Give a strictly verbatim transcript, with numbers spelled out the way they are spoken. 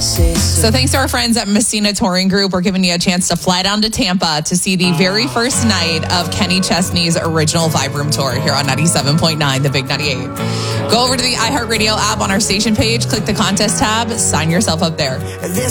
So thanks to our friends at Messina Touring Group, we're giving you a chance to fly down to Tampa to see the very first night of Kenny Chesney's original Vibe Room Tour here on ninety-seven point nine, The Big ninety-eight. Go over to the iHeartRadio app on our station page, click the contest tab, sign yourself up there. This